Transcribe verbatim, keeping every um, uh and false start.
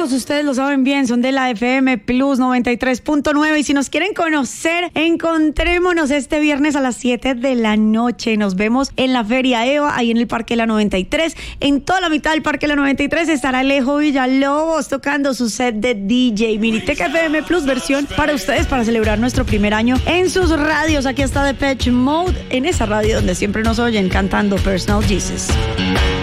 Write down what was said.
amigos, ustedes lo saben bien, son de la F M Plus noventa y tres punto nueve y si nos quieren conocer, encontrémonos este viernes a las siete de la noche. Nos vemos en la Feria Eva, ahí en el Parque La noventa y tres. En toda la mitad del Parque La noventa y tres estará Alejo Villalobos tocando su set de D J. Miniteca F M Plus versión para ustedes para celebrar nuestro primer año en sus radios. Aquí está Depeche Mode en esa radio donde siempre nos oyen cantando Personal Jesus.